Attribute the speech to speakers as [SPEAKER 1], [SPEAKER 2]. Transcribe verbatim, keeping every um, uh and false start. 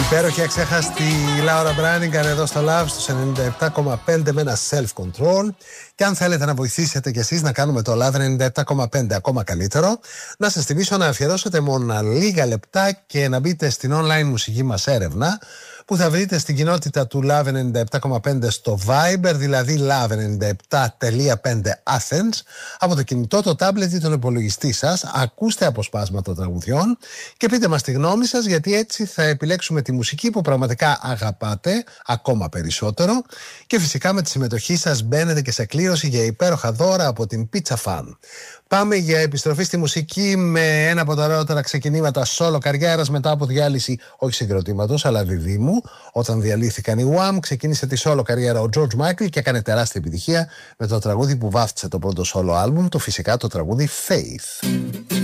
[SPEAKER 1] Υπέροχη αξέχαστη Λάουρα Μπράνιγκαν εδώ στο Love στους ενενήντα επτά κόμμα πέντε με ένα self-control. Και αν θέλετε να βοηθήσετε κι εσείς να κάνουμε το Love ενενήντα επτά κόμμα πέντε ακόμα καλύτερο, να σας θυμίσω να αφιερώσετε μόνο λίγα λεπτά και να μπείτε στην online μουσική μας έρευνα που θα βρείτε στην κοινότητα του Love ενενήντα επτά κόμμα πέντε στο Viber, δηλαδή Love ενενήντα επτά κόμμα πέντε Athens, από το κινητό, το τάμπλετ ή τον υπολογιστή σας. Ακούστε αποσπάσματα τραγουδιών και πείτε μας τη γνώμη σας, γιατί έτσι θα επιλέξουμε τη μουσική που πραγματικά αγαπάτε ακόμα περισσότερο. Και φυσικά με τη συμμετοχή σας μπαίνετε και σε κλήρωση για υπέροχα δώρα από την Pizza Fan. Πάμε για επιστροφή στη μουσική με ένα από τα ωραιότερα ξεκινήματα solo καριέρας μετά από διάλυση όχι συγκροτήματος αλλά διδήμου. Όταν διαλύθηκαν οι Wham, ξεκίνησε τη solo καριέρα ο George Michael και έκανε τεράστια επιτυχία με το τραγούδι που βάφτισε το πρώτο solo album, το φυσικά το τραγούδι Faith.